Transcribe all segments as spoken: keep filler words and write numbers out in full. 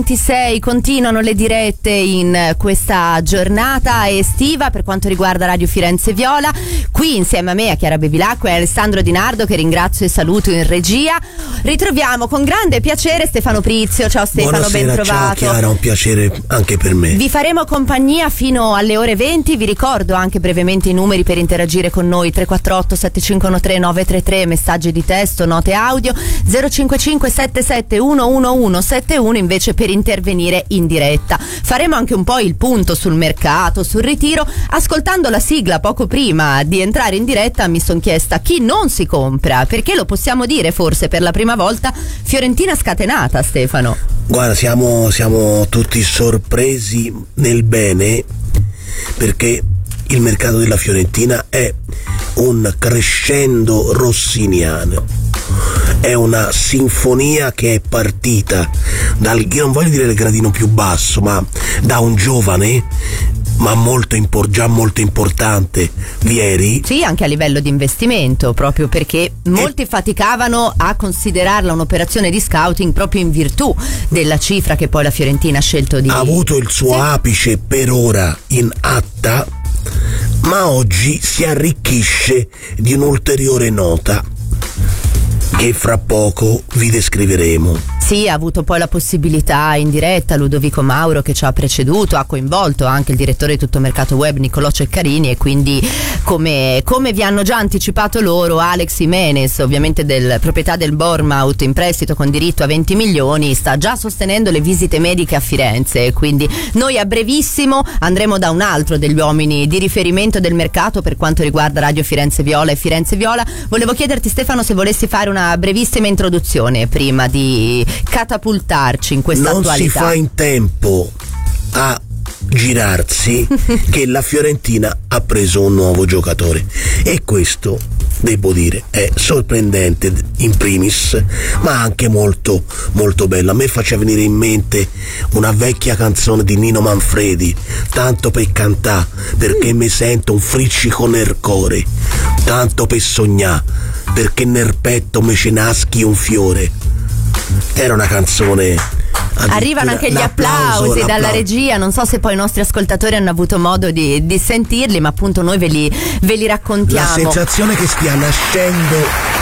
ventisei continuano le dirette in questa giornata estiva per quanto riguarda Radio Firenze Viola. Qui insieme a me, a Chiara Bevilacqua e Alessandro Di Nardo, che ringrazio e saluto in regia. Ritroviamo con grande piacere Stefano Prizio. Ciao Stefano, buonasera, ben trovato. Ciao Chiara, un piacere anche per me. Vi faremo compagnia fino alle ore venti. Vi ricordo anche brevemente i numeri per interagire con noi: tre quattro otto sette cinque uno tre nove tre tre, messaggi di testo, note audio, zero cinque cinque sette sette uno uno uno sette uno invece per intervenire in diretta. Faremo anche un po' il punto sul mercato, sul ritiro. Ascoltando la sigla poco prima di entrare in diretta mi sono chiesta chi non si compra, perché lo possiamo dire forse per la prima volta, Fiorentina scatenata, Stefano. Guarda, siamo, siamo tutti sorpresi nel bene, perché il mercato della Fiorentina è un crescendo rossiniano. È una sinfonia che è partita dal, io non voglio dire il gradino più basso, ma da un giovane ma molto impor- già molto importante, Vieri. Sì, anche a livello di investimento, proprio perché molti e... faticavano a considerarla un'operazione di scouting proprio in virtù della cifra che poi la Fiorentina ha scelto di... Ha avuto il suo sì. apice per ora in Atta, ma oggi si arricchisce di un'ulteriore nota che fra poco vi descriveremo. Sì, ha avuto poi la possibilità in diretta Ludovico Mauro, che ci ha preceduto, ha coinvolto anche il direttore di Tutto Mercato Web Niccolò Ceccarini, e quindi come, come vi hanno già anticipato loro, Alex Jimenez, ovviamente del proprietà del Bournemouth in prestito con diritto a venti milioni, sta già sostenendo le visite mediche a Firenze, quindi noi a brevissimo andremo da un altro degli uomini di riferimento del mercato per quanto riguarda Radio Firenze Viola e Firenze Viola. Volevo chiederti, Stefano, se volessi fare una brevissima introduzione prima di catapultarci in questa non attualità. Non si fa in tempo a girarsi che la Fiorentina ha preso un nuovo giocatore, e questo, devo dire, è sorprendente in primis, ma anche molto molto bello. A me faceva venire in mente una vecchia canzone di Nino Manfredi, tanto per cantà, perché mi sento un friccico nel cuore, tanto per sognà, perché nel petto me ce naschi un fiore. Era una canzone. Arrivano anche gli applausi dalla l'applauso. regia, non so se poi i nostri ascoltatori hanno avuto modo di, di sentirli, ma appunto noi ve li, ve li raccontiamo. La sensazione che stia nascendo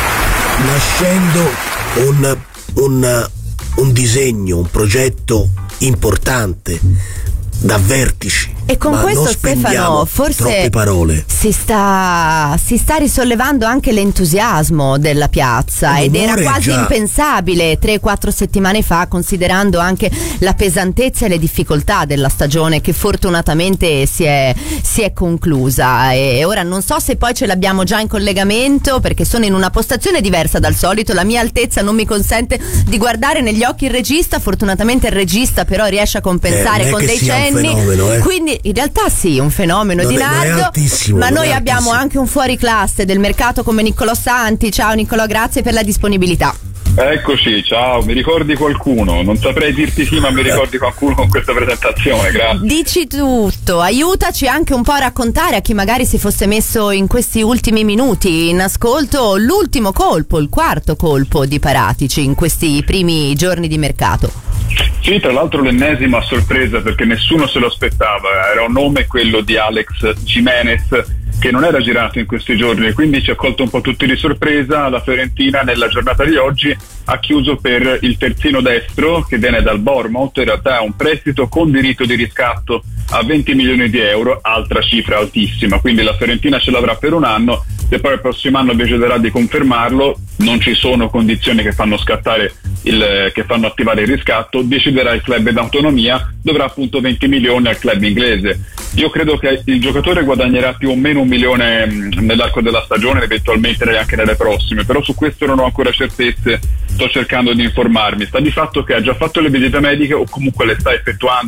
nascendo un, un, un disegno, un progetto importante da vertici. E con ma questo, non Stefano, forse troppe parole. Si sta, si sta risollevando anche l'entusiasmo della piazza, ed era quasi già. impensabile tre quattro settimane fa, considerando anche la pesantezza e le difficoltà della stagione che fortunatamente si è, si è conclusa. E ora non so se poi ce l'abbiamo già in collegamento, perché sono in una postazione diversa dal solito, la mia altezza non mi consente di guardare negli occhi il regista, fortunatamente il regista però riesce a compensare eh, con dei cenni, fenomeno, eh. quindi in realtà sì, un fenomeno non di è, Nardo, ma noi abbiamo anche un fuoriclasse del mercato come Niccolò Santi. Ciao Niccolò, grazie per la disponibilità. Eccoci, ciao, mi ricordi qualcuno? Non saprei dirti sì, ma mi ricordi qualcuno con questa presentazione, grazie. Dici tutto, aiutaci anche un po' a raccontare a chi magari si fosse messo in questi ultimi minuti in ascolto l'ultimo colpo, il quarto colpo di Paratici in questi primi giorni di mercato. Sì, tra l'altro l'ennesima sorpresa, perché nessuno se lo aspettava, era un nome, quello di Alex Jimenez, che non era girato in questi giorni, quindi ci ha colto un po' tutti di sorpresa. La Fiorentina nella giornata di oggi ha chiuso per il terzino destro che viene dal Bournemouth, in realtà è un prestito con diritto di riscatto a venti milioni di euro, altra cifra altissima, quindi la Fiorentina ce l'avrà per un anno, se poi il prossimo anno deciderà di confermarlo, non ci sono condizioni che fanno scattare il, che fanno attivare il riscatto, deciderà il club in autonomia, dovrà appunto venti milioni al club inglese. Io credo che il giocatore guadagnerà più o meno un milione nell'arco della stagione, eventualmente anche nelle prossime, però su questo non ho ancora certezze, sto cercando di informarmi. Sta di fatto che ha già fatto le visite mediche o comunque le sta effettuando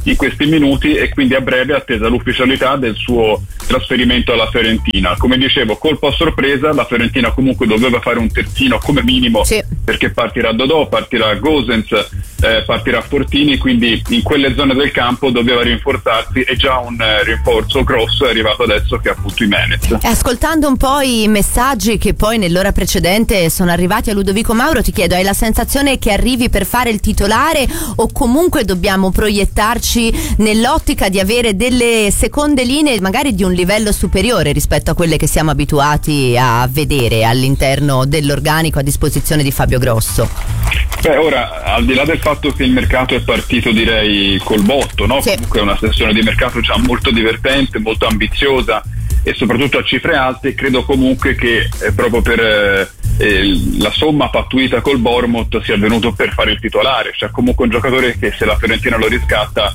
in questi minuti e quindi a breve attesa l'ufficialità del suo trasferimento alla Fiorentina. Come dicevo, colpo a sorpresa, la Fiorentina comunque doveva fare un terzino come minimo, sì, perché partirà Dodò, partirà Gosens, eh, partirà Fortini, quindi in quelle zone del campo doveva rinforzarsi e già un eh, rinforzo grosso è arrivato adesso, che è appunto Jimenez. Ascoltando un po' i messaggi che poi nell'ora precedente sono arrivati a Ludovico Mauro, ti chiedo, hai la sensazione che arrivi per fare il titolare o comunque dobbiamo proiettarci nell'ottica di avere delle seconde linee magari di un livello superiore rispetto a quelle che siamo abituati a vedere all'interno dell'organico a disposizione di Fabio Grosso? Beh, ora, al di là del fatto che il mercato è partito, direi, col botto, no? Sì. Comunque è una sessione di mercato già molto divertente, molto ambiziosa e soprattutto a cifre alte. Credo comunque che eh, proprio per eh, eh, la somma pattuita col Bournemouth sia venuto per fare il titolare, cioè comunque un giocatore che se la Fiorentina lo riscatta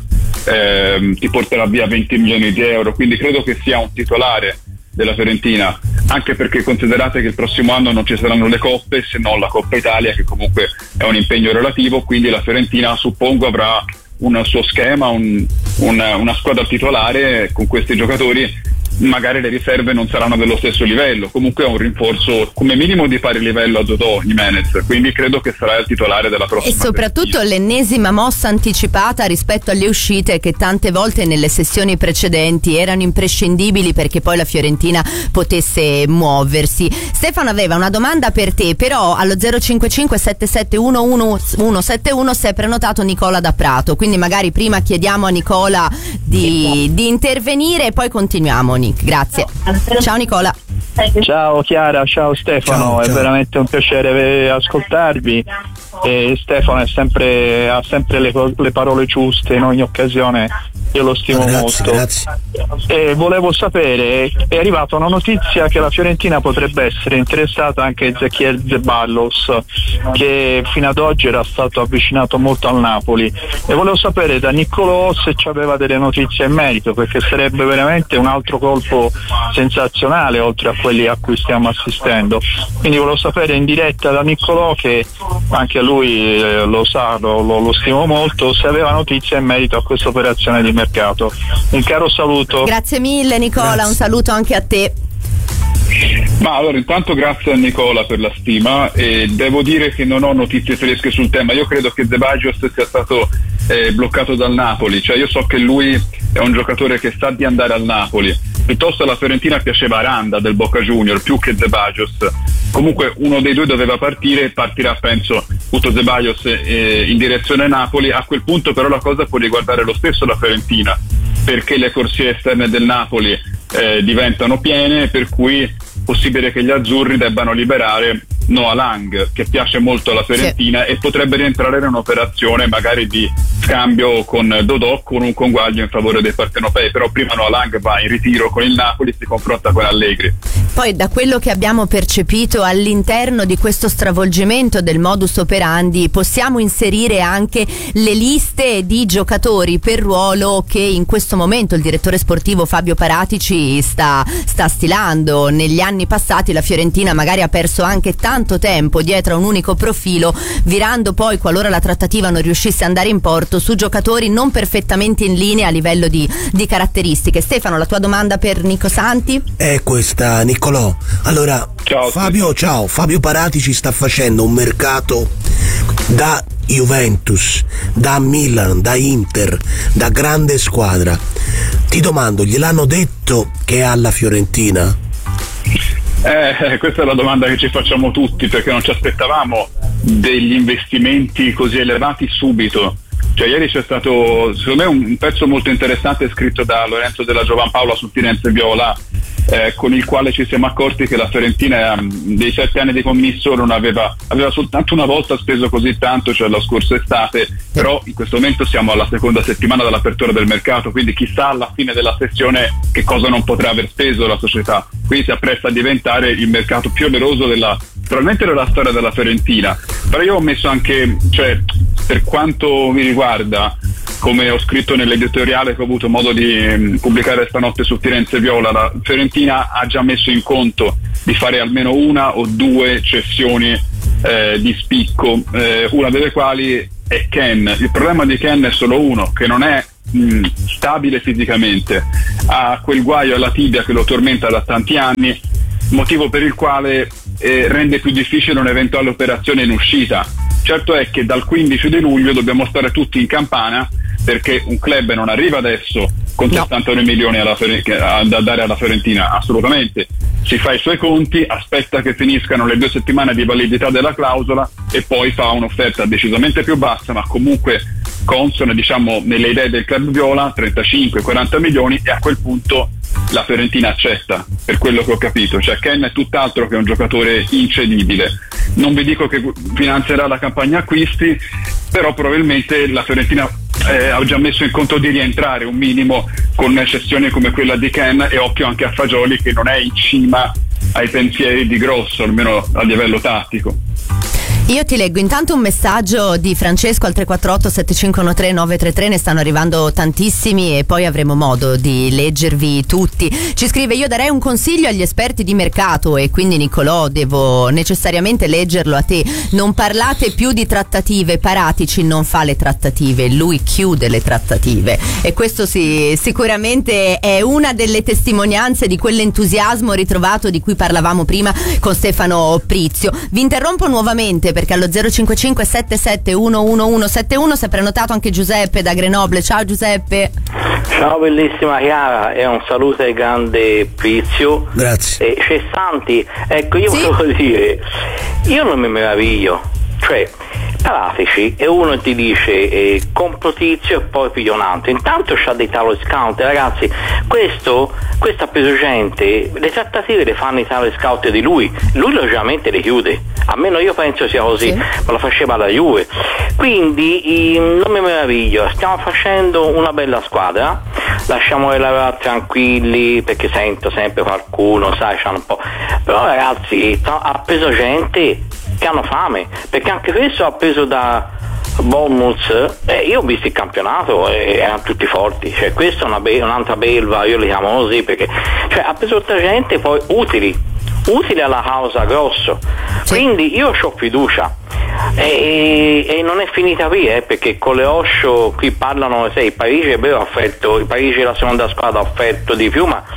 eh, ti porterà via venti milioni di euro, quindi credo che sia un titolare della Fiorentina, anche perché considerate che il prossimo anno non ci saranno le coppe, se non la Coppa Italia, che comunque è un impegno relativo, quindi la Fiorentina suppongo avrà un suo schema, un, un, una squadra titolare con questi giocatori. Magari le riserve non saranno dello stesso livello, comunque è un rinforzo come minimo di pari livello a Dodò, Jimenez, quindi credo che sarà il titolare della prossima. E soprattutto partita. L'ennesima mossa anticipata rispetto alle uscite che tante volte nelle sessioni precedenti erano imprescindibili perché poi la Fiorentina potesse muoversi. Stefano aveva una domanda per te, però allo zero cinque cinque sette sette uno uno uno sette uno si è prenotato Nicola da Prato, quindi magari prima chiediamo a Nicola di, di intervenire e poi continuiamo. Grazie. Ciao Nicola. Ciao Chiara, ciao Stefano, ciao, ciao. È veramente un piacere ascoltarvi. E Stefano è sempre, ha sempre le, le parole giuste in ogni occasione, io lo stimo grazie, molto. Grazie. E volevo sapere, è arrivata una notizia che la Fiorentina potrebbe essere interessata anche a Ezequiel Zeballos, che fino ad oggi era stato avvicinato molto al Napoli, e volevo sapere da Niccolò se ci aveva delle notizie in merito, perché sarebbe veramente un altro colpo sensazionale oltre a quelli a cui stiamo assistendo. Quindi volevo sapere in diretta da Niccolò, che anche lui eh, lo sa, lo, lo, lo stimo molto, se aveva notizie in merito a questa operazione di mercato. Un caro saluto. Grazie mille Nicola, grazie. Un saluto anche a te. Ma allora, intanto grazie a Nicola per la stima, e devo dire che non ho notizie fresche sul tema. Io credo che Zeballos sia stato eh, bloccato dal Napoli, cioè io so che lui è un giocatore che sa di andare al Napoli. Piuttosto alla Fiorentina piaceva Aranda del Boca Junior più che Zeballos. Comunque uno dei due doveva partire, partirà penso appunto Zeballos eh, in direzione Napoli. A quel punto però la cosa può riguardare lo stesso la Fiorentina, perché le corsie esterne del Napoli eh, diventano piene, per cui è possibile che gli azzurri debbano liberare Noah Lang, che piace molto alla Fiorentina, sì, e potrebbe rientrare in un'operazione magari di scambio con Dodò, con un conguaglio in favore dei partenopei. Però prima Noah Lang va in ritiro con il Napoli, si confronta con Allegri. Poi da quello che abbiamo percepito all'interno di questo stravolgimento del modus operandi possiamo inserire anche le liste di giocatori per ruolo che in questo momento il direttore sportivo Fabio Paratici sta, sta stilando. Negli anni passati la Fiorentina magari ha perso anche tanto tempo dietro a un unico profilo, virando poi, qualora la trattativa non riuscisse ad andare in porto, su giocatori non perfettamente in linea a livello di, di caratteristiche. Stefano, la tua domanda per Nico Santi? È questa, Niccolò. Allora, ciao, Fabio, ciao. Fabio Paratici sta facendo un mercato da Juventus, da Milan, da Inter, da grande squadra. Ti domando, gliel'hanno detto che è alla Fiorentina? Eh, questa è la domanda che ci facciamo tutti, perché non ci aspettavamo degli investimenti così elevati subito. Cioè ieri c'è stato secondo me un pezzo molto interessante scritto da Lorenzo della Giovanpaola su Firenze Viola, eh, con il quale ci siamo accorti che la Fiorentina eh, dei sette anni di commisso non aveva, aveva soltanto una volta speso così tanto, cioè la scorsa estate, però in questo momento siamo alla seconda settimana dall'apertura del mercato, quindi chissà alla fine della sessione che cosa non potrà aver speso la società. Quindi si appresta a diventare il mercato più oneroso della, probabilmente della storia della Fiorentina. Però io ho messo anche, cioè per quanto mi riguarda, come ho scritto nell'editoriale che ho avuto modo di um, pubblicare stanotte su Firenze Viola, la Fiorentina ha già messo in conto di fare almeno una o due cessioni eh, di spicco, eh, una delle quali è Ken. Il problema di Ken è solo uno, che non è mh, stabile fisicamente, ha quel guaio alla tibia che lo tormenta da tanti anni, motivo per il quale eh, rende più difficile un'eventuale operazione in uscita. Certo è che dal quindici di luglio dobbiamo stare tutti in campana, perché un club non arriva adesso con no. settantadue milioni alla, da dare alla Fiorentina, assolutamente. Si fa i suoi conti, aspetta che finiscano le due settimane di validità della clausola e poi fa un'offerta decisamente più bassa, ma comunque consona, diciamo, nelle idee del club viola, trentacinque quaranta milioni, e a quel punto la Fiorentina accetta, per quello che ho capito. Cioè Ken è tutt'altro che un giocatore incedibile. Non vi dico che finanzierà la campagna acquisti, però probabilmente la Fiorentina eh, ha già messo in conto di rientrare un minimo con una cessione come quella di Ken, e occhio anche a Fagioli, che non è in cima ai pensieri di Grosso, almeno a livello tattico. Io ti leggo intanto un messaggio di Francesco al tre quattro otto sette cinque uno tre nove tre tre, ne stanno arrivando tantissimi e poi avremo modo di leggervi tutti. Ci scrive: io darei un consiglio agli esperti di mercato, e quindi Nicolò devo necessariamente leggerlo a te: non parlate più di trattative, Paratici non fa le trattative, lui chiude le trattative, e questo sì, sicuramente è una delle testimonianze di quell'entusiasmo ritrovato di cui parlavamo prima con Stefano Prizio. Vi interrompo nuovamente perché allo zero cinque cinque sette sette uno uno uno sette uno si è prenotato anche Giuseppe da Grenoble. Ciao Giuseppe. Ciao bellissima Chiara, e un saluto al grande Prizio. Grazie. E c'è Santi, ecco, io sì? volevo dire, io non mi meraviglio, cioè Paratici e uno ti dice eh, compro Tizio e poi piglio un altro, intanto c'ha dei tavoli scout, ragazzi, questo questo ha preso gente, le trattative le fanno i tavoli scout di lui, lui logicamente le chiude, almeno io penso sia così, sì. Ma lo faceva la Juve, quindi eh, non mi meraviglio, stiamo facendo una bella squadra, lasciamoli lavorare tranquilli, perché sento sempre qualcuno, sai, c'hanno un po', però ragazzi ha preso gente che hanno fame, perché anche questo ha preso da Bournemouth, eh, io ho visto il campionato e erano tutti forti, cioè questa è una be- un'altra belva, io li chiamo così, perché cioè, ha preso tutta gente poi utili utili alla causa Grosso, sì. Quindi io ho fiducia e, e non è finita qui, eh, perché con le Osho qui parlano, sai, il Parigi è vero, ha offerto, il Parigi è la seconda squadra, ha offerto di più, ma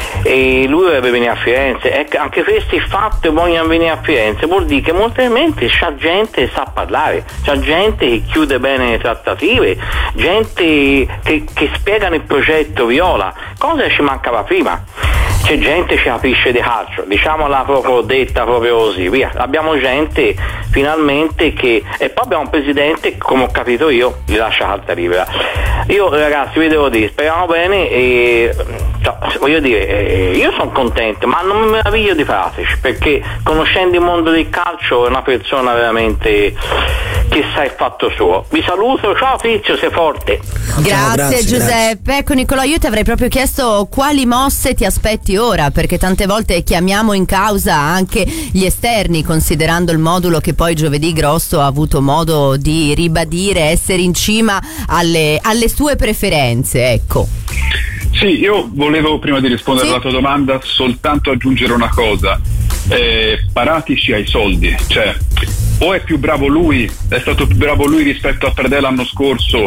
e lui dovrebbe venire a Firenze, ecco, anche questi fatti vogliono venire a Firenze, vuol dire che molto probabilmente c'ha gente che sa parlare, c'ha gente che chiude bene le trattative, gente che, che spiegano il progetto viola, cosa ci mancava prima. C'è gente che capisce di calcio, diciamola proprio detta proprio così, via. Abbiamo gente finalmente che, e poi abbiamo un presidente, come ho capito io, gli lascia carta libera. Io ragazzi vi devo dire, speriamo bene e cioè, voglio dire, eh, io sono contento, ma non mi meraviglio di Paratici, perché conoscendo il mondo del calcio è una persona veramente che sa il fatto suo. Vi saluto, ciao Fizio, sei forte. Grazie, ciao, grazie Giuseppe. Grazie. Ecco Nicolò, io ti avrei proprio chiesto quali mosse ti aspetti ora, perché tante volte chiamiamo in causa anche gli esterni, considerando il modulo che poi giovedì Grosso ha avuto modo di ribadire essere in cima alle, alle sue preferenze, ecco. Sì, io volevo, prima di rispondere sì? alla tua domanda, soltanto aggiungere una cosa. Eh, Paratici ha i soldi, cioè o è più bravo lui, è stato più bravo lui rispetto a Pradè l'anno scorso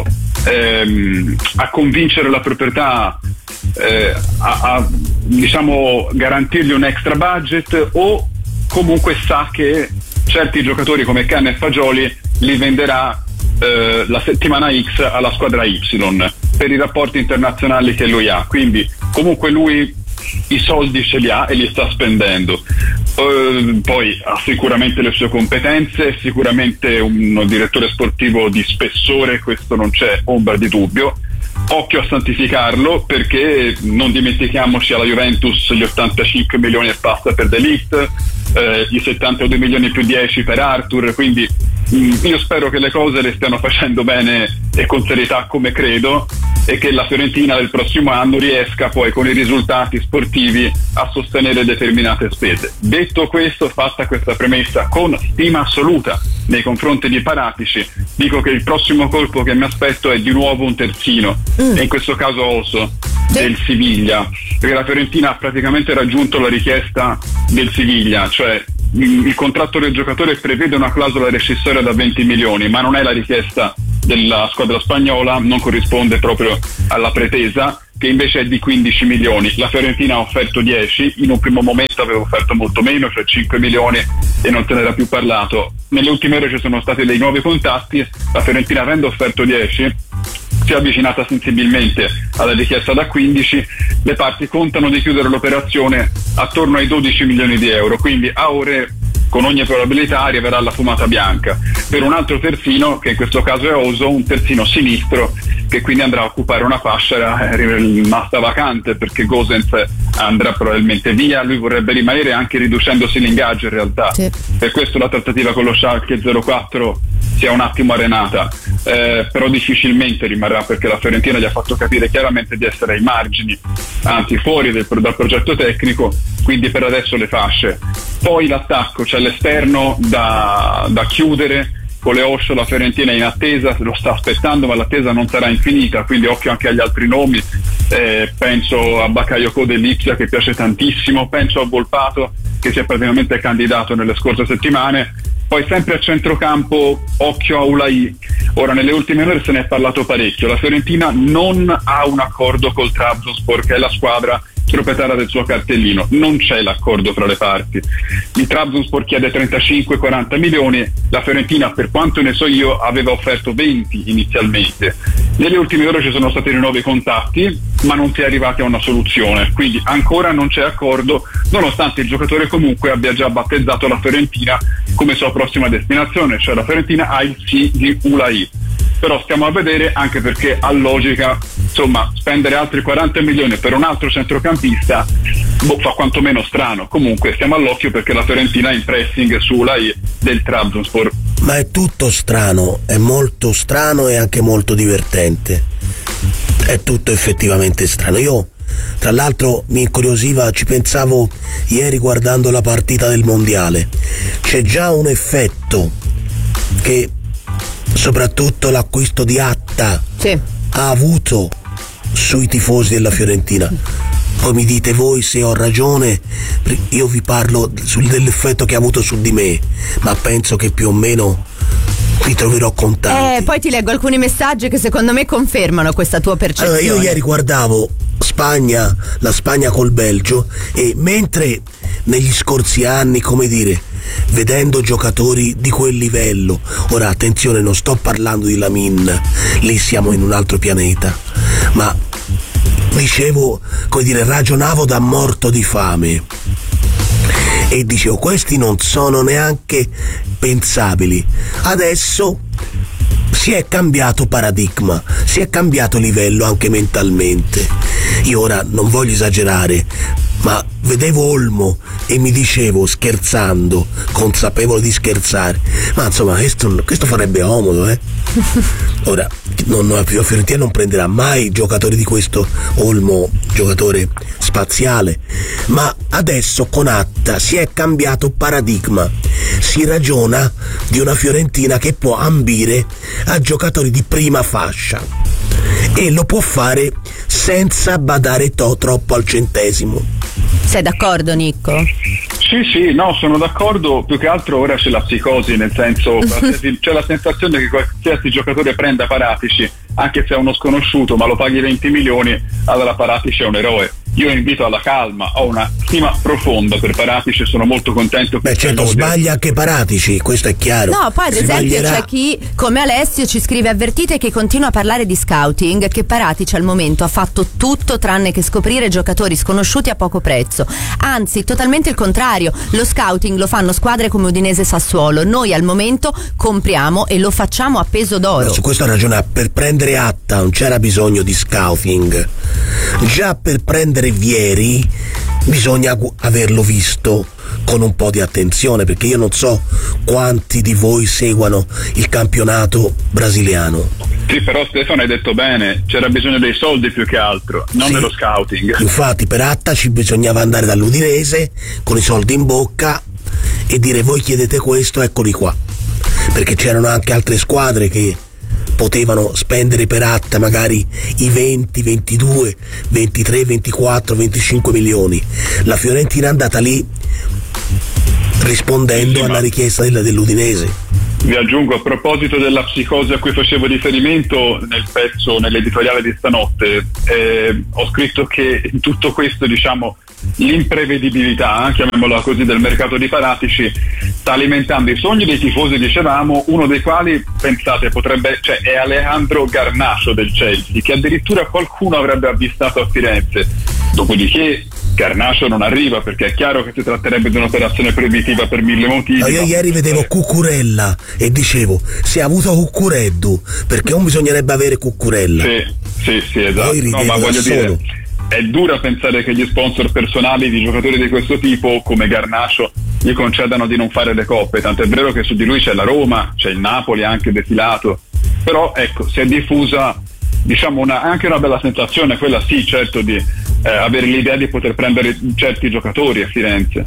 ehm, a convincere la proprietà, eh, a, a diciamo garantirgli un extra budget, o comunque sa che certi giocatori come Can e Fagioli li venderà eh, la settimana X alla squadra Y per i rapporti internazionali che lui ha, quindi comunque lui i soldi ce li ha e li sta spendendo. Uh, poi ha sicuramente le sue competenze, è sicuramente un direttore sportivo di spessore, questo non c'è ombra di dubbio. Occhio a santificarlo, perché non dimentichiamoci alla Juventus gli ottantacinque milioni e passa per De Ligt, eh, i settantadue milioni più dieci per Arthur, quindi mh, io spero che le cose le stiano facendo bene e con serietà, come credo, e che la Fiorentina del prossimo anno riesca poi con i risultati sportivi a sostenere determinate spese. Detto questo, fatta questa premessa con stima assoluta nei confronti di Paratici, dico che il prossimo colpo che mi aspetto è di nuovo un terzino, mm. e in questo caso Oso del Siviglia, perché la Fiorentina ha praticamente raggiunto la richiesta del Siviglia, cioè il, il contratto del giocatore prevede una clausola rescissoria da venti milioni, ma non è la richiesta della squadra spagnola non corrisponde proprio alla pretesa, che invece è di quindici milioni. La Fiorentina ha offerto dieci, in un primo momento aveva offerto molto meno, cioè cinque milioni, e non se n'era più parlato. Nelle ultime ore ci sono stati dei nuovi contatti, la Fiorentina, avendo offerto dieci, si è avvicinata sensibilmente alla richiesta da quindici, le parti contano di chiudere l'operazione attorno ai dodici milioni di euro, quindi a ore con ogni probabilità arriverà la fumata bianca per un altro terzino, che in questo caso è Oso, un terzino sinistro che quindi andrà a occupare una fascia rimasta vacante, perché Gosens andrà probabilmente via, lui vorrebbe rimanere anche riducendosi l'ingaggio in realtà, sì. Per questo la trattativa con lo Schalke zero quattro si è un attimo arenata, eh, però difficilmente rimarrà, perché la Fiorentina gli ha fatto capire chiaramente di essere ai margini, anzi fuori del, dal progetto tecnico, quindi per adesso le fasce. Poi l'attacco, c'è l'esterno da, da chiudere. Con le Osho la Fiorentina è in attesa, lo sta aspettando, ma l'attesa non sarà infinita, quindi occhio anche agli altri nomi, eh, penso a Bakayoko dell'Ipsia, che piace tantissimo, penso a Volpato, che si è praticamente candidato nelle scorse settimane. Poi sempre a centrocampo occhio a Ulai. Ora nelle ultime ore se ne è parlato parecchio, la Fiorentina non ha un accordo col Trabzonspor, che è la squadra proprietaria del suo cartellino, non c'è l'accordo fra le parti. Il Trabzonspor chiede trentacinque quaranta milioni, la Fiorentina, per quanto ne so io, aveva offerto venti inizialmente. Nelle ultime ore ci sono stati nuovi contatti, ma non si è arrivati a una soluzione, quindi ancora non c'è accordo, nonostante il giocatore comunque abbia già battezzato la Fiorentina come sua prossima destinazione, cioè la Fiorentina ha il sì di Ulai. Però stiamo a vedere, anche perché a logica, insomma, spendere altri quaranta milioni per un altro centrocampista boh, fa quantomeno strano. Comunque stiamo all'occhio, perché la Fiorentina è in pressing su Ulai del Trabzonspor. Ma è tutto strano, è molto strano e anche molto divertente. È tutto effettivamente strano. Io tra l'altro mi incuriosiva, ci pensavo ieri guardando la partita del mondiale, c'è già un effetto che soprattutto l'acquisto di Atta sì. ha avuto sui tifosi della Fiorentina. Poi mi dite voi se ho ragione, io vi parlo sul, dell'effetto che ha avuto su di me, ma penso che più o meno vi troverò contanti. Eh, poi ti leggo alcuni messaggi che secondo me confermano questa tua percezione. Allora, io ieri guardavo Spagna, la Spagna col Belgio, e mentre negli scorsi anni, come dire, vedendo giocatori di quel livello, ora attenzione, non sto parlando di Lamin, lì siamo in un altro pianeta, ma dicevo, come dire, ragionavo da morto di fame e dicevo, questi non sono neanche pensabili. Adesso si è cambiato paradigma, si è cambiato livello anche mentalmente. Io ora non voglio esagerare, ma vedevo Olmo e mi dicevo, scherzando, consapevole di scherzare, ma insomma questo, questo farebbe comodo, eh? Ora non, la Fiorentina non prenderà mai giocatori di questo Olmo, giocatore spaziale, ma adesso con Atta si è cambiato paradigma, si ragiona di una Fiorentina che può ambire a giocatori di prima fascia e lo può fare senza badare to- troppo al centesimo. Sei d'accordo, Nicco? Sì, sì, no, sono d'accordo. Più che altro ora c'è la psicosi, nel senso c'è la sensazione che qualsiasi giocatore prenda Paratici, anche se è uno sconosciuto, ma lo paghi venti milioni, allora Paratici è un eroe. Io invito alla calma, ho una stima profonda per Paratici e sono molto contento. Beh, certo, sbaglia anche Paratici, questo è chiaro. No, poi ad esempio sbaglierà. C'è chi, come Alessio, ci scrive: avvertite che continua a parlare di scouting, che Paratici al momento ha fatto tutto tranne che scoprire giocatori sconosciuti a poco prezzo. Anzi, totalmente il contrario, lo scouting lo fanno squadre come Udinese e Sassuolo. Noi al momento compriamo e lo facciamo a peso d'oro. No, su questo ha ragione, per prendere Atta non c'era bisogno di scouting. Già per prendere Vieri bisogna averlo visto con un po' di attenzione, perché io non so quanti di voi seguano il campionato brasiliano. Sì, però Stefano hai detto bene, c'era bisogno dei soldi più che altro, non sì, dello scouting. Infatti per Atta ci bisognava andare dall'Udinese con i soldi in bocca e dire: voi chiedete questo, eccoli qua, perché c'erano anche altre squadre che potevano spendere per Atta magari i venti, ventidue, ventitré, ventiquattro, venticinque milioni. La Fiorentina è andata lì rispondendo sì, alla richiesta della, dell'Udinese. Vi aggiungo, a proposito della psicosi a cui facevo riferimento nel pezzo, nell'editoriale di stanotte, eh, ho scritto che in tutto questo, diciamo, l'imprevedibilità, chiamiamola così, del mercato di Paratici sta alimentando i sogni dei tifosi, dicevamo, uno dei quali, pensate, potrebbe, cioè è Alejandro Garnacho del Chelsea, che addirittura qualcuno avrebbe avvistato a Firenze. Dopodiché Garnacho non arriva, perché è chiaro che si tratterebbe di un'operazione proibitiva per mille motivi. No, io ma... ieri vedevo Cucurella e dicevo, si è avuto Cuccureddu, perché non bisognerebbe avere Cuccurella. Sì, sì, sì, esatto. No, ma voglio dire, è dura pensare che gli sponsor personali di giocatori di questo tipo, come Garnacho, gli concedano di non fare le coppe, tanto è vero che su di lui c'è la Roma, c'è il Napoli anche defilato, però ecco, si è diffusa, diciamo, una, anche una bella sensazione, quella sì, certo, di eh, avere l'idea di poter prendere certi giocatori a Firenze.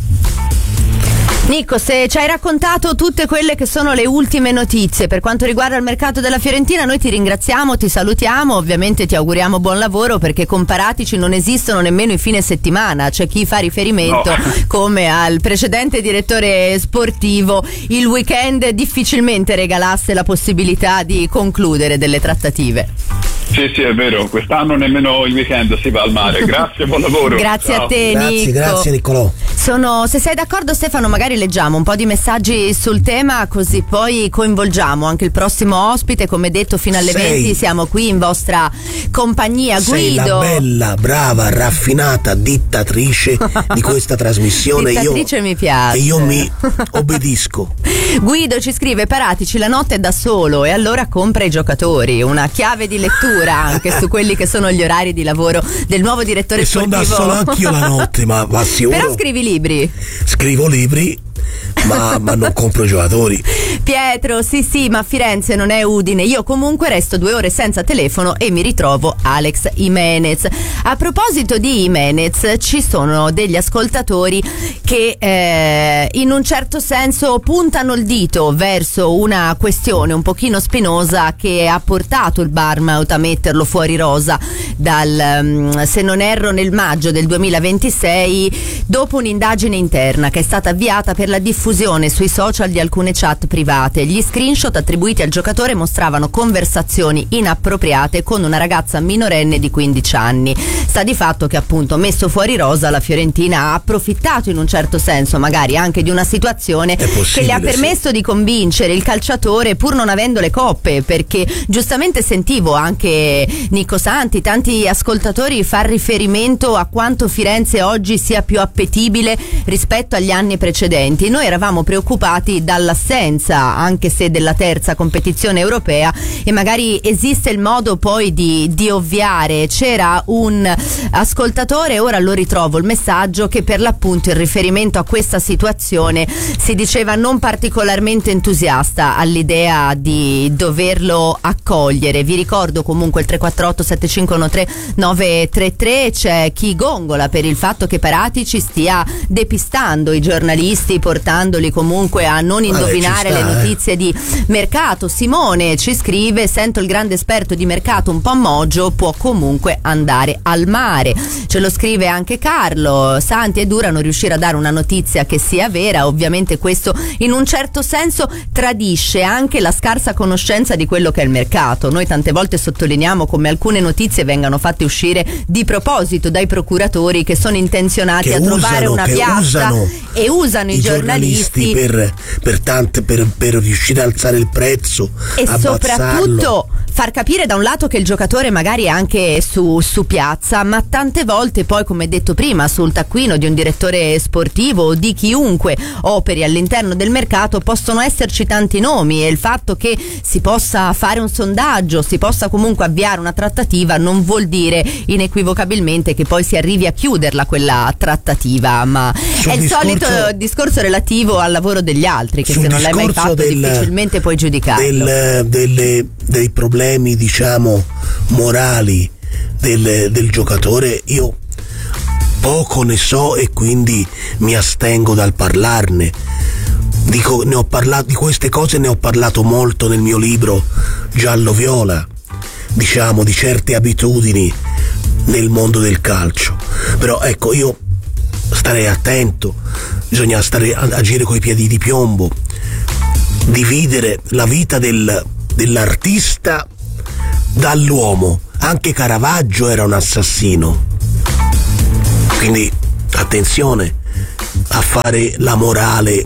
Nico, se ci hai raccontato tutte quelle che sono le ultime notizie per quanto riguarda il mercato della Fiorentina, noi ti ringraziamo, ti salutiamo, ovviamente ti auguriamo buon lavoro, perché con Paratici non esistono nemmeno i fine settimana, c'è chi fa riferimento, no, come al precedente direttore sportivo, il weekend difficilmente regalasse la possibilità di concludere delle trattative. Sì, sì, è vero, quest'anno nemmeno il weekend si va al mare. Grazie, buon lavoro. Grazie. Ciao. A te, grazie, Nico. Grazie, Niccolò. Sono, se sei d'accordo, Stefano, magari leggiamo un po' di messaggi sul tema, così poi coinvolgiamo anche il prossimo ospite. Come detto, fino alle sei. venti siamo qui in vostra compagnia. Sei Guido, la bella, brava, raffinata dittatrice di questa trasmissione. Dittatrice io, mi piace. E io mi obbedisco. Guido ci scrive: Paratici la notte è da solo e allora compra i giocatori. Una chiave di lettura anche su quelli che sono gli orari di lavoro del nuovo direttore e sportivo. E sono da solo anch'io la notte, ma, ma sicuro. Però scrivi libri. Scrivo libri, ma, ma non compro giocatori. Pietro, sì sì, ma Firenze non è Udine. Io comunque resto due ore senza telefono e mi ritrovo Alex Jimenez. A proposito di Jimenez, ci sono degli ascoltatori che eh, in un certo senso puntano il dito verso una questione un pochino spinosa che ha portato il Bournemouth a metterlo fuori rosa dal, se non erro, nel maggio del duemilaventisei, dopo un'indagine interna che è stata avviata per la diffusione sui social di alcune chat private. Gli screenshot attribuiti al giocatore mostravano conversazioni inappropriate con una ragazza minorenne di quindici anni. Sta di fatto che, appunto, messo fuori rosa, la Fiorentina ha approfittato in un certo senso magari anche di una situazione che le ha permesso sì. di convincere il calciatore, pur non avendo le coppe, perché giustamente sentivo anche Nico Santi, tanti ascoltatori, far riferimento a quanto Firenze oggi sia più appetibile rispetto agli anni precedenti. Noi eravamo preoccupati dall'assenza, anche se della terza competizione europea, e magari esiste il modo poi di, di ovviare. C'era un ascoltatore, ora lo ritrovo il messaggio, che per l'appunto in riferimento a questa situazione si diceva non particolarmente entusiasta all'idea di doverlo accogliere. Vi ricordo comunque il tre quattro otto sette cinque uno tre nove tre tre. C'è chi gongola per il fatto che Paratici stia depistando i giornalisti, portandoli comunque a non indovinare sta, le notizie eh. di mercato. Simone ci scrive: sento il grande esperto di mercato un po' moggio, può comunque andare al mare. Ce lo scrive anche Carlo: Santi, è dura non riuscire a dare una notizia che sia vera. Ovviamente questo in un certo senso tradisce anche la scarsa conoscenza di quello che è il mercato. Noi tante volte sottolineiamo come alcune notizie vengano fatte uscire di proposito dai procuratori che sono intenzionati che a trovare usano, una piazza usano e usano i, i giornalisti, giornalisti per, per, tante, per, per riuscire a alzare il prezzo e soprattutto far capire da un lato che il giocatore magari è anche su, su piazza, ma tante volte poi, come detto prima, sul taccuino di un direttore sportivo o di chiunque operi all'interno del mercato possono esserci tanti nomi, e il fatto che si possa fare un sondaggio, si possa comunque avviare una trattativa, non vuol dire inequivocabilmente che poi si arrivi a chiuderla quella trattativa, ma sul è il discorso, solito discorso relativo al lavoro degli altri, che se non l'hai mai fatto del, difficilmente puoi giudicarlo. Del, delle, dei problemi, diciamo, morali del, del giocatore io poco ne so e quindi mi astengo dal parlarne. Dico, ne ho parlato di queste cose, ne ho parlato molto nel mio libro Giallo Viola, diciamo, di certe abitudini nel mondo del calcio. Però ecco, io starei attento, bisogna stare a agire coi piedi di piombo. dividere la vita del, dell'artista dall'uomo. Anche Caravaggio era un assassino, quindi attenzione a fare la morale.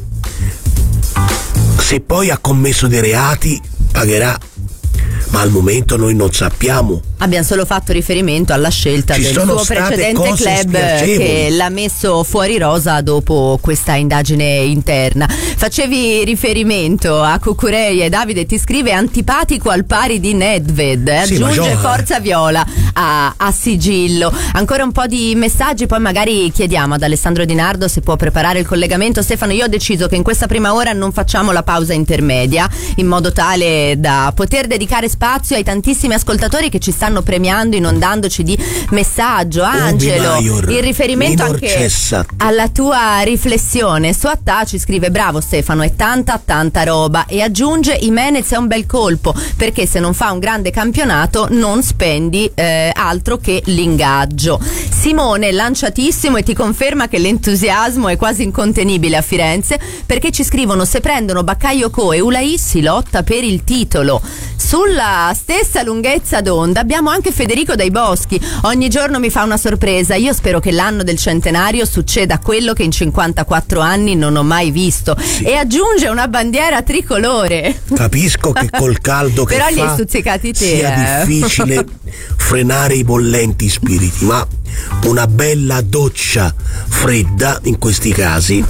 Se poi ha commesso dei reati pagherà, ma al momento noi non sappiamo. Abbiamo solo fatto riferimento alla scelta Ci del sono suo state precedente cose club spiacevoli. che l'ha messo fuori rosa dopo questa indagine interna. Facevi riferimento a Cucurei e Davide ti scrive antipatico al pari di Nedved, Sì, ma aggiunge gioca. forza viola a, a sigillo. Ancora un po' di messaggi, poi magari chiediamo ad Alessandro Di Nardo se può preparare il collegamento. Stefano, io ho deciso che in questa prima ora non facciamo la pausa intermedia, in modo tale da poter dedicare spazio ai tantissimi ascoltatori che ci stanno premiando, inondandoci di messaggio. Angelo, Maior, in riferimento minor anche cessat. alla tua riflessione su Attà ci scrive bravo Stefano, è tanta tanta roba, e aggiunge Jimenez è un bel colpo perché se non fa un grande campionato non spendi eh, altro che l'ingaggio. Simone lanciatissimo e ti conferma che l'entusiasmo è quasi incontenibile a Firenze, perché ci scrivono se prendono Bakayoko e Ulai si lotta per il titolo. Sulla stessa lunghezza d'onda abbiamo anche Federico Dai Boschi, ogni giorno mi fa una sorpresa, io spero che l'anno del centenario succeda quello che in cinquantaquattro anni non ho mai visto, sì. E aggiunge una bandiera tricolore. Capisco che col caldo che Però fa li hai stuzzicati te, sia eh. difficile frenare i bollenti spiriti, ma una bella doccia fredda in questi casi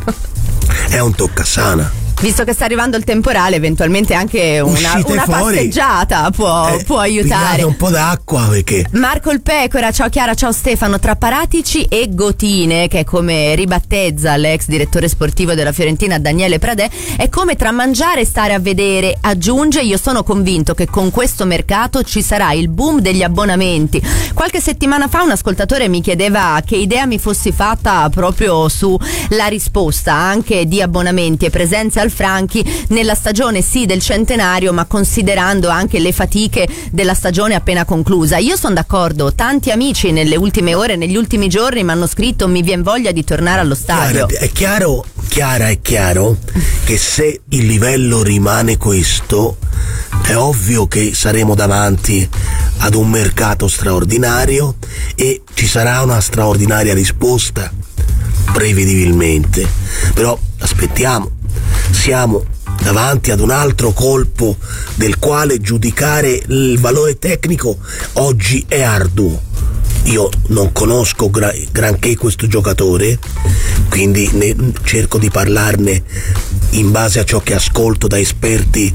è un toccasana. Visto che sta arrivando il temporale, eventualmente anche una, Uscite una fuori. passeggiata può, Eh, può aiutare. pigliate un po' d'acqua perché Marco il Pecora, ciao Chiara, ciao Stefano. Tra Paratici e Gotine, che è come ribattezza l'ex direttore sportivo della Fiorentina Daniele Pradè, è come tra mangiare e stare a vedere. Aggiunge, io sono convinto che con questo mercato ci sarà il boom degli abbonamenti. Qualche settimana fa un ascoltatore mi chiedeva che idea mi fossi fatta proprio sulla risposta anche di abbonamenti e presenze al Franchi nella stagione sì del centenario, ma considerando anche le fatiche della stagione appena conclusa. Io sono d'accordo, tanti amici nelle ultime ore, negli ultimi giorni mi hanno scritto mi vien voglia di tornare allo stadio. Chiara, è chiaro, Chiara, è chiaro che se il livello rimane questo, è ovvio che saremo davanti ad un mercato straordinario e ci sarà una straordinaria risposta, prevedibilmente. Però aspettiamo, siamo davanti ad un altro colpo del quale giudicare il valore tecnico oggi è arduo. Io non conosco gra- granché questo giocatore, quindi ne cerco di parlarne in base a ciò che ascolto da esperti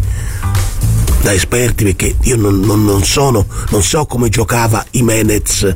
da esperti perché io non, non, non sono non so come giocava Jimenez,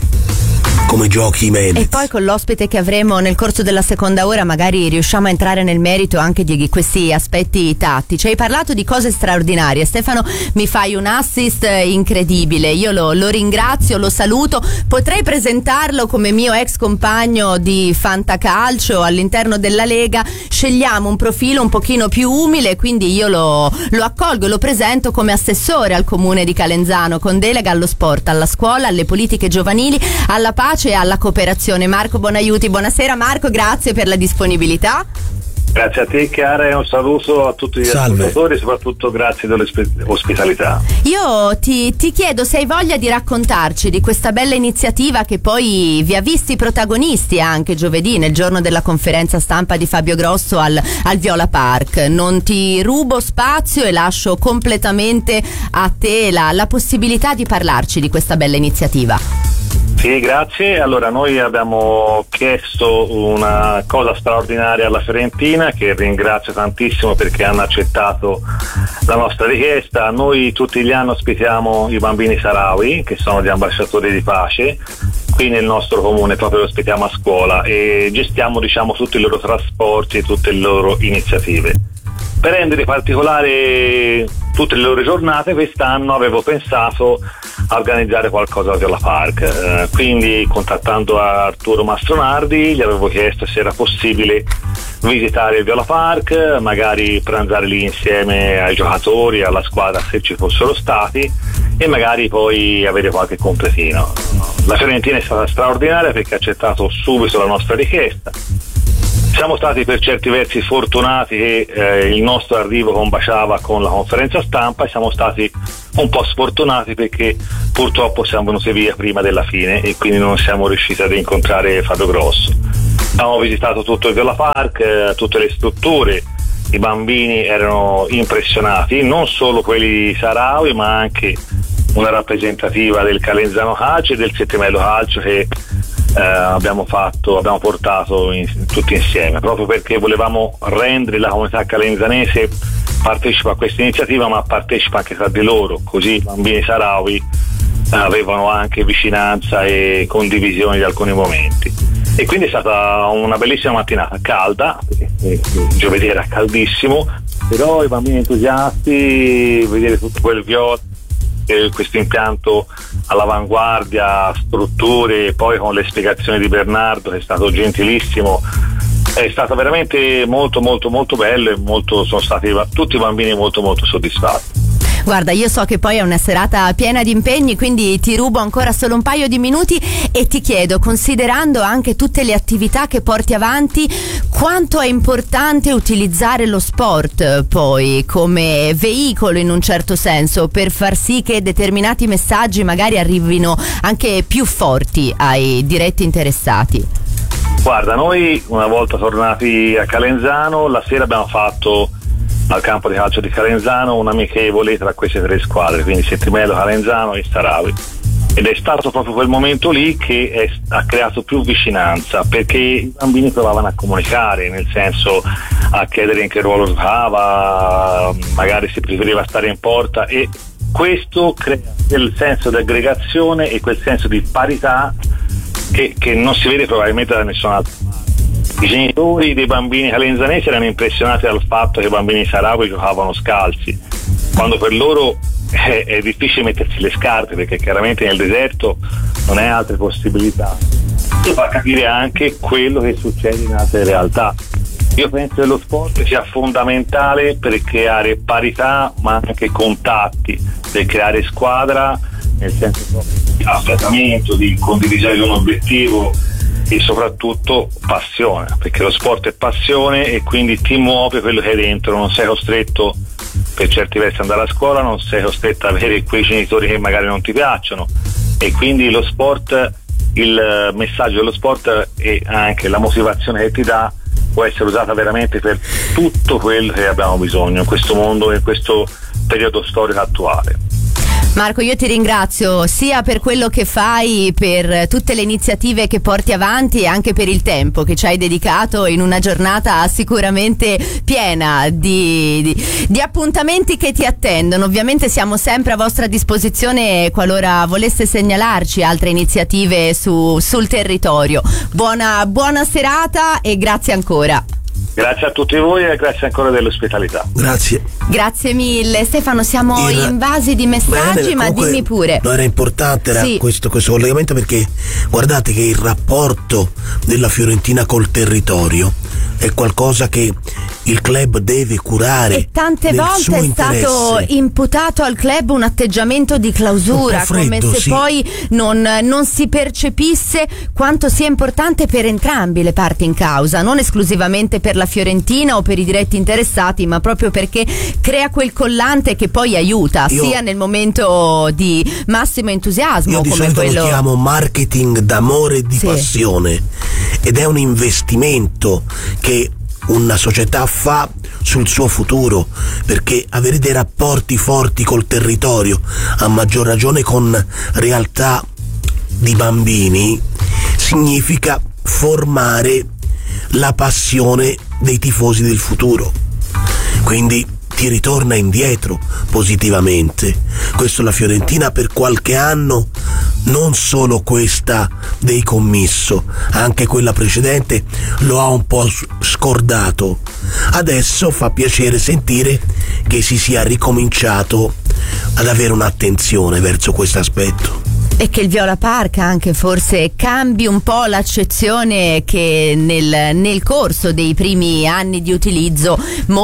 come giochi Jimenez. E poi con l'ospite che avremo nel corso della seconda ora magari riusciamo a entrare nel merito anche di questi aspetti tattici. Hai parlato di cose straordinarie, Stefano, mi fai un assist incredibile, io lo, lo ringrazio, lo saluto, potrei presentarlo come mio ex compagno di Fantacalcio all'interno della Lega, scegliamo un profilo un pochino più umile, quindi io lo, lo accolgo e lo presento come assessore al comune di Calenzano con delega allo sport, alla scuola, alle politiche giovanili, alla pace e alla cooperazione. Marco Bonaiuti, buonasera Marco, grazie per la disponibilità. Grazie a te Chiara e un saluto a tutti gli Salve. ascoltatori, soprattutto grazie dell'ospitalità. Io ti, ti chiedo se hai voglia di raccontarci di questa bella iniziativa che poi vi ha visti protagonisti anche giovedì nel giorno della conferenza stampa di Fabio Grosso al, al Viola Park. Non ti rubo spazio e lascio completamente a te la, la possibilità di parlarci di questa bella iniziativa. Sì, grazie. Allora, noi abbiamo chiesto una cosa straordinaria alla Fiorentina, che ringrazio tantissimo perché hanno accettato la nostra richiesta. Noi tutti gli anni ospitiamo i bambini saharawi, che sono gli ambasciatori di pace, qui nel nostro comune, proprio li ospitiamo a scuola e gestiamo, diciamo, tutti i loro trasporti e tutte le loro iniziative. Per rendere particolare tutte le loro giornate, quest'anno avevo pensato a organizzare qualcosa al Viola Park, eh, quindi contattando Arturo Mastronardi gli avevo chiesto se era possibile visitare il Viola Park, magari pranzare lì insieme ai giocatori, alla squadra se ci fossero stati e magari poi avere qualche completino. La Fiorentina è stata straordinaria perché ha accettato subito la nostra richiesta. Siamo stati per certi versi fortunati che eh, il nostro arrivo combaciava con la conferenza stampa, e siamo stati un po' sfortunati perché purtroppo siamo venuti via prima della fine e quindi non siamo riusciti ad incontrare Fabio Grosso. Abbiamo visitato tutto il Viola Park, eh, tutte le strutture, i bambini erano impressionati, non solo quelli di Sahrawi ma anche una rappresentativa del Calenzano Calcio e del Settimello Calcio che eh, abbiamo fatto, abbiamo portato in, tutti insieme, proprio perché volevamo rendere la comunità calenzanese partecipa a questa iniziativa, ma partecipa anche tra di loro, così i bambini Sahrawi eh, avevano anche vicinanza e condivisione di alcuni momenti. E quindi è stata una bellissima mattinata, calda, il giovedì era caldissimo, però i bambini entusiasti, vedere tutto quel viola, questo impianto all'avanguardia, strutture, poi con le spiegazioni di Bernardo che è stato gentilissimo, è stato veramente molto molto molto bello e molto, sono stati tutti i bambini molto molto soddisfatti. Guarda, io so che poi è una serata piena di impegni, quindi ti rubo ancora solo un paio di minuti e ti chiedo, considerando anche tutte le attività che porti avanti, quanto è importante utilizzare lo sport poi come veicolo in un certo senso per far sì che determinati messaggi magari arrivino anche più forti ai diretti interessati? Guarda, noi una volta tornati a Calenzano, la sera abbiamo fatto al campo di calcio di Calenzano un amichevole tra queste tre squadre, quindi Settimello, Calenzano e Sahrawi, ed è stato proprio quel momento lì che è, ha creato più vicinanza, perché i bambini provavano a comunicare, nel senso a chiedere in che ruolo giocava, magari si preferiva stare in porta, e questo crea quel senso di aggregazione e quel senso di parità che, che non si vede probabilmente da nessun altro. I genitori dei bambini calenzanesi erano impressionati dal fatto che i bambini Sahrawi giocavano scalzi, quando per loro è, è difficile mettersi le scarpe, perché chiaramente nel deserto non hai altre possibilità. E fa capire anche quello che succede in altre realtà. Io penso che lo sport sia fondamentale per creare parità ma anche contatti, per creare squadra, nel senso di affiatamento, di condivisione di un obiettivo e soprattutto passione, perché lo sport è passione e quindi ti muove quello che hai dentro, non sei costretto per certi versi ad andare a scuola, non sei costretto ad avere quei genitori che magari non ti piacciono, e quindi lo sport, il messaggio dello sport e anche la motivazione che ti dà può essere usata veramente per tutto quello che abbiamo bisogno in questo mondo e in questo periodo storico attuale. Marco, io ti ringrazio sia per quello che fai, per tutte le iniziative che porti avanti e anche per il tempo che ci hai dedicato in una giornata sicuramente piena di, di, di appuntamenti che ti attendono. Ovviamente siamo sempre a vostra disposizione qualora volesse segnalarci altre iniziative su, sul territorio. Buona, buona serata e grazie ancora. Grazie a tutti voi e grazie ancora dell'ospitalità. Grazie. Grazie mille. Stefano, siamo Il... invasi di messaggi, Bene, ma dimmi pure. No, era importante era sì. questo, questo collegamento, perché guardate che il rapporto della Fiorentina col territorio è qualcosa che il club deve curare. E tante volte è stato imputato al club un atteggiamento di clausura, freddo, come se sì. poi non, non si percepisse quanto sia importante per entrambi le parti in causa, non esclusivamente per la Fiorentina o per i diretti interessati, ma proprio perché crea quel collante che poi aiuta io, sia nel momento di massimo entusiasmo io di come solito quello... lo chiamo marketing d'amore e di sì. passione, ed è un investimento che una società fa sul suo futuro, perché avere dei rapporti forti col territorio, a maggior ragione con realtà di bambini, significa formare la passione dei tifosi del futuro, quindi ti ritorna indietro positivamente. Questo la Fiorentina per qualche anno, non solo questa dei commisso, anche quella precedente lo ha un po' scordato. Adesso fa piacere sentire che si sia ricominciato ad avere un'attenzione verso questo aspetto. E che il Viola Park anche forse cambi un po' l'accezione che nel, nel corso dei primi anni di utilizzo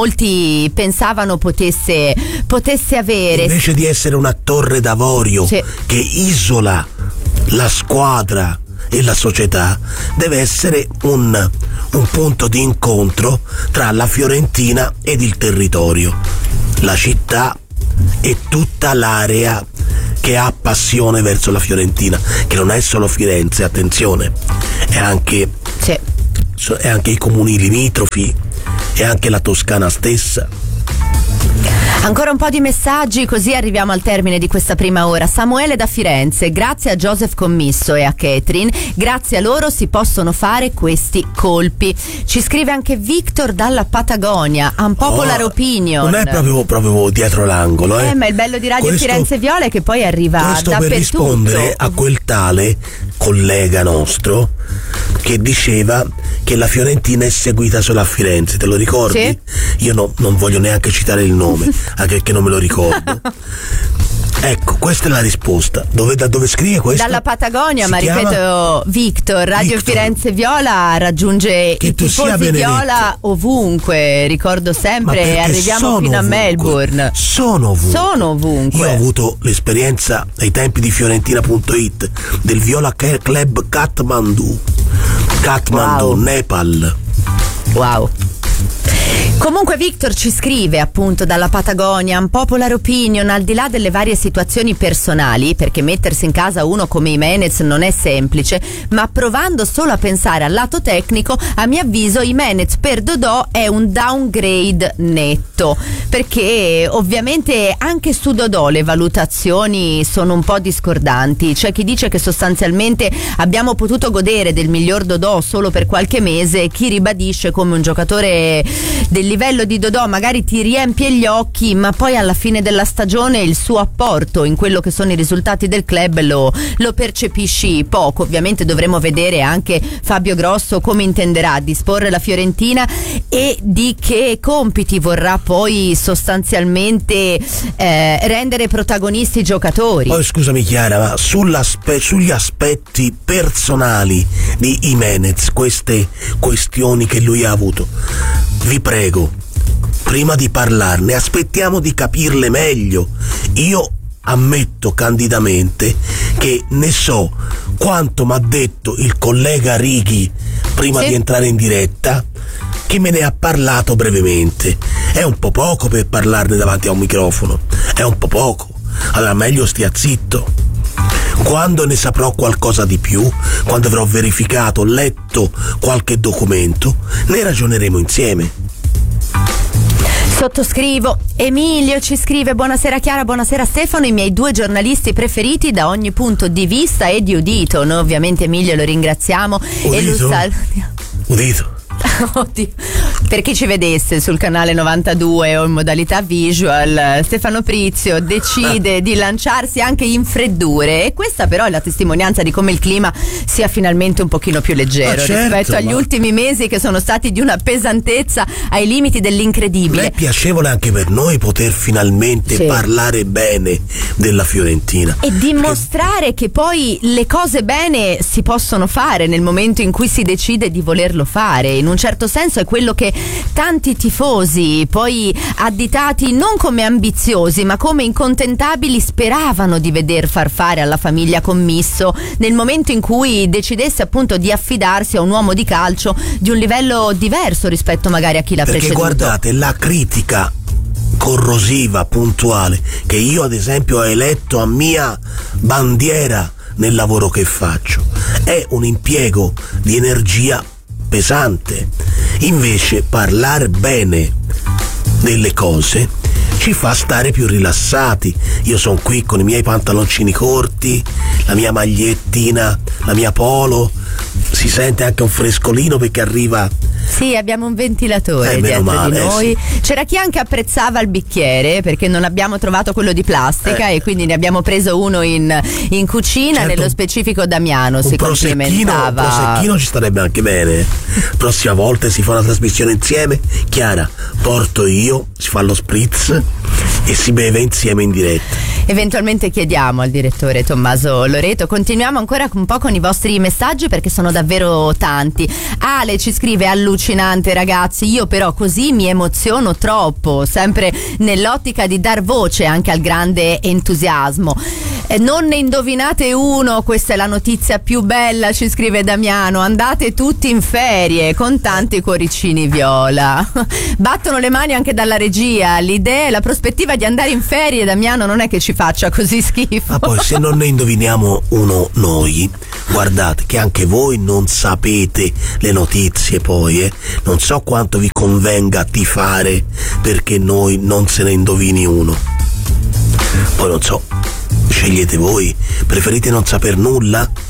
molti pensavano potesse, potesse avere. Invece di essere una torre d'avorio sì. che isola la squadra e la società, deve essere un, un punto di incontro tra la Fiorentina ed il territorio, la città e tutta l'area che ha passione verso la Fiorentina, che non è solo Firenze, attenzione, è anche, sì. è anche i comuni limitrofi, è anche la Toscana stessa. Ancora un po' di messaggi, così arriviamo al termine di questa prima ora. Samuele da Firenze: grazie a Joseph Commisso e a Catherine, grazie a loro si possono fare questi colpi. Ci scrive anche Victor dalla Patagonia, unpopular oh, opinion. Non è proprio, proprio dietro l'angolo, eh. eh ma il bello di Radio questo, Firenze Viola è che poi arriva questo dappertutto. Per rispondere a quel tale collega nostro che diceva che la Fiorentina è seguita solo a Firenze, te lo ricordi? Sì. Io no, non voglio neanche citare il nome, anche perché non me lo ricordo. Ecco, questa è la risposta. Dove, da dove scrive questo? Dalla Patagonia, si ma chiama? ripeto, Victor, Radio Victor. Firenze Viola raggiunge Che i tu sia tifosi benedetto. Viola ovunque, ricordo Ma sempre, perché arriviamo sono fino a ovunque. Melbourne. Sono ovunque. Sono ovunque. Io ho avuto l'esperienza ai tempi di Fiorentina punto it del Viola Club Kathmandu. Kathmandu, Wow. Nepal. Wow. Comunque Victor ci scrive appunto dalla Patagonia, unpopular opinion, al di là delle varie situazioni personali, perché mettersi in casa uno come Jimenez non è semplice, ma provando solo a pensare al lato tecnico, a mio avviso Jimenez per Dodò è un downgrade netto, perché ovviamente anche su Dodò le valutazioni sono un po' discordanti. C'è chi dice che sostanzialmente abbiamo potuto godere del miglior Dodò solo per qualche mese, e chi ribadisce come un giocatore del livello di Dodò magari ti riempie gli occhi, ma poi alla fine della stagione il suo apporto in quello che sono i risultati del club lo, lo percepisci poco. Ovviamente dovremo vedere anche Fabio Grosso come intenderà disporre la Fiorentina e di che compiti vorrà poi sostanzialmente eh, rendere protagonisti i giocatori. Poi scusami Chiara, ma sull'aspe- sugli aspetti personali di Jimenez, queste questioni che lui ha avuto, vi prego, prima di parlarne aspettiamo di capirle meglio. Io ammetto candidamente che ne so quanto mi ha detto il collega Righi prima sì. di entrare in diretta, che me ne ha parlato brevemente. È un po' poco per parlarne davanti a un microfono, è un po' poco, allora meglio stia zitto. Quando ne saprò qualcosa di più, quando avrò verificato, letto qualche documento, ne ragioneremo insieme. Sottoscrivo. Emilio ci scrive: buonasera Chiara, buonasera Stefano, i miei due giornalisti preferiti da ogni punto di vista e di udito. Noi ovviamente Emilio lo ringraziamo. Udito? E lo sal- Udito. Oddio. Per chi ci vedesse sul canale novantadue o in modalità visual, Stefano Prizio decide di lanciarsi anche in freddure, e questa però è la testimonianza di come il clima sia finalmente un pochino più leggero Ma certo, rispetto agli ma... ultimi mesi che sono stati di una pesantezza ai limiti dell'incredibile. È piacevole anche per noi poter finalmente sì. parlare bene della Fiorentina e dimostrare che poi le cose bene si possono fare nel momento in cui si decide di volerlo fare. In un certo senso è quello che tanti tifosi, poi additati non come ambiziosi ma come incontentabili, speravano di veder far fare alla famiglia Commisso nel momento in cui decidesse appunto di affidarsi a un uomo di calcio di un livello diverso rispetto magari a chi l'ha perché preceduto. Guardate, la critica corrosiva, puntuale, che io ad esempio ho eletto a mia bandiera nel lavoro che faccio, è un impiego di energia pesante. Invece parlare bene delle cose ci fa stare più rilassati. Io sono qui con i miei pantaloncini corti, la mia magliettina, la mia polo, si sente anche un frescolino perché arriva. Sì, abbiamo un ventilatore eh, dietro male, di noi. Eh, sì. C'era chi anche apprezzava il bicchiere perché non abbiamo trovato quello di plastica, eh. e quindi ne abbiamo preso uno in, in cucina, certo, nello specifico Damiano un si prosecchino, complimentava. Un prosecchino ci starebbe anche bene. Prossima volta si fa una trasmissione insieme. Chiara, porto io, si fa lo spritz e si beve insieme in diretta. eventualmente chiediamo al direttore Tommaso Loreto. Continuiamo ancora un po' con i vostri messaggi perché sono davvero tanti. Ale ci scrive: allucinante ragazzi, io però così mi emoziono troppo, sempre nell'ottica di dar voce anche al grande entusiasmo. Eh, non ne indovinate uno, questa è la notizia più bella, ci scrive Damiano, andate tutti in ferie con tanti cuoricini viola. Battono le mani anche dalla regia, l'idea, la prospettiva di andare in ferie, Damiano, non è che ci faccia così schifo. Ma poi se non ne indoviniamo uno noi, guardate che anche voi non sapete le notizie poi, eh? Non so quanto vi convenga tifare perché noi non se ne indovini uno. Poi non so, scegliete voi, preferite non saper nulla?